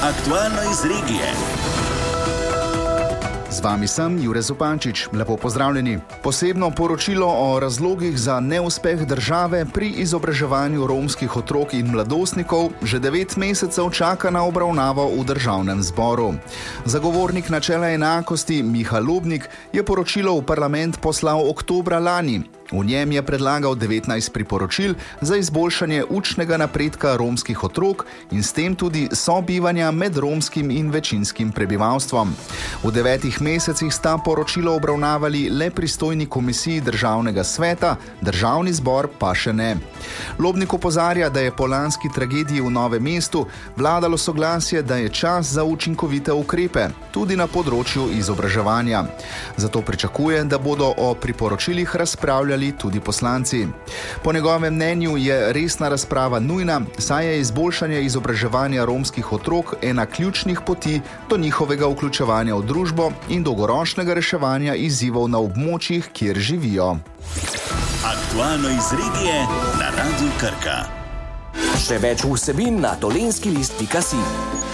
Aktualno iz regije. Z vami sem Jure Zupančič. Lepo pozdravljeni. Posebno poročilo o razlogih za neuspeh države pri izobraževanju romskih otrok in mladostnikov že 9 mesecev čaka na obravnavo v Državnem zboru. Zagovornik načela enakosti Miha Lobnik je poročilo v parlament poslal oktobra lani. V njem je predlagal 19 priporočil za izboljšanje učnega napredka romskih otrok in s tem tudi sobivanja med romskim in večinskim prebivalstvom. V 9 mesecih sta poročilo obravnavali le pristojni komisiji Državnega sveta, Državni zbor pa še ne. Lobnik opozarja, da je po lanski tragediji v Novem mestu vladalo soglasje, da je čas za učinkovite ukrepe, tudi na področju izobraževanja. Zato pričakuje, da bodo o priporočilih razpravljali tudi poslanci. Po njegovem mnenju je resna razprava nujna, saj je izboljšanje izobraževanja romskih otrok ena ključnih poti do njihovega vključevanja v družbo in dolgoročnega reševanja izzivov na območjih, kjer živijo. Aktualno iz regije na Radiu Krka. Še več vsebin na dolenskilist.si.